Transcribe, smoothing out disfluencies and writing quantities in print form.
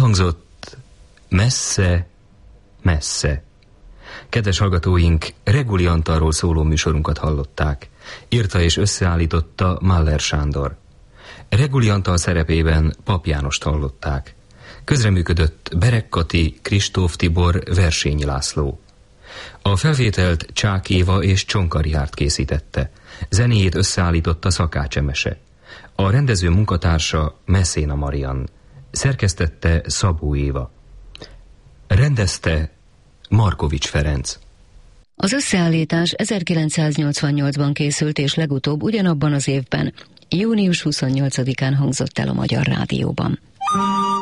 Elhangzott Messze, messze. Kedves hallgatóink, Reguli Antalról szóló műsorunkat hallották. Írta és összeállította Maller Sándor. Reguli Antal szerepében Pap Jánost hallották. Közreműködött Berek Kati, Kristóf Tibor, Versényi László. A felvételt Csák Éva és Csonka Richárd készítette. Zenéjét összeállította Szakács Emese. A rendező munkatársa Messzéna Marian. Szerkesztette Szabó Éva. Rendezte Markovics Ferenc. Az összeállítás 1988-ban készült, és legutóbb ugyanabban az évben, június 28-án hangzott el a Magyar Rádióban.